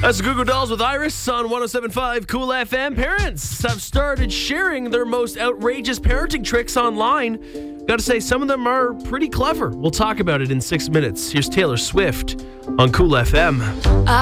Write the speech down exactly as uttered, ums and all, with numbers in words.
That's the Goo Goo Dolls with Iris on one oh seven point five Cool F M. Parents have started sharing their most outrageous parenting tricks online. Got to say, some of them are pretty clever. We'll talk about it in six minutes. Here's Taylor Swift on Cool F M.